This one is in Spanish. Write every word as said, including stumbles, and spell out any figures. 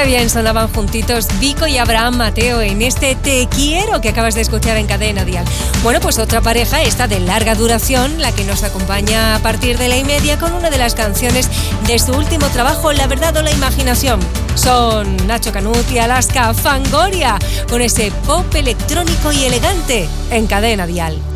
Qué bien sonaban juntitos Vico y Abraham Mateo en este Te Quiero que acabas de escuchar en Cadena Dial. Bueno, pues otra pareja, esta de larga duración, la que nos acompaña a partir de la y media con una de las canciones de su último trabajo, La Verdad o la Imaginación. Son Nacho Canut y Alaska Fangoria, con ese pop electrónico y elegante en Cadena Dial.